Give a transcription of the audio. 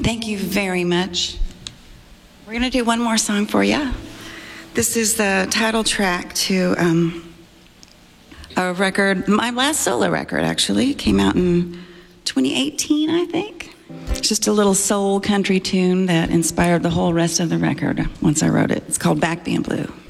Thank you very much. We're going to do one more song for you. This is the title track to a record, my last solo record, actually. It came out in 2018, I think. It's just a little soul country tune that inspired the whole rest of the record once I wrote it. It's called Back Being Blue.